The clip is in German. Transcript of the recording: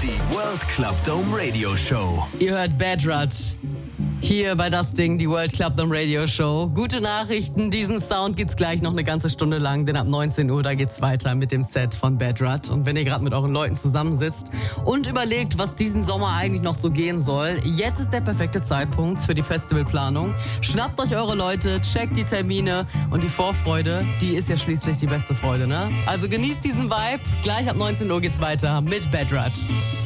Die World Club Dome Radio Show. Ihr hört Bad Rut. Hier bei das Ding, die World Club Dome Radio Show. Gute Nachrichten, diesen Sound gibt's gleich noch eine ganze Stunde lang, denn ab 19 Uhr, da geht's weiter mit dem Set von Bad Rut. Und wenn ihr gerade mit euren Leuten zusammensitzt und überlegt, was diesen Sommer eigentlich noch so gehen soll, jetzt ist der perfekte Zeitpunkt für die Festivalplanung. Schnappt euch eure Leute, checkt die Termine und die Vorfreude, die ist ja schließlich die beste Freude, ne? Also genießt diesen Vibe, gleich ab 19 Uhr geht's weiter mit Bad Rut.